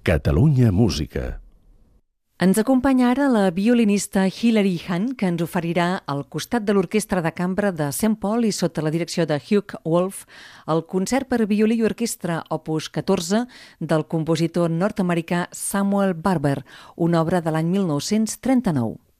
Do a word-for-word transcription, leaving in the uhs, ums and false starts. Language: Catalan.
Catalunya Música. Ens acompanya ara la violinista Hilary Hahn, que ens oferirà al costat de l'Orquestra de Cambra de Saint Paul i sota la direcció de Hugh Wolf el concert per violí i orquestra opus catorze del compositor nord-americà Samuel Barber, una obra de l'any mil nou-cents trenta-nou.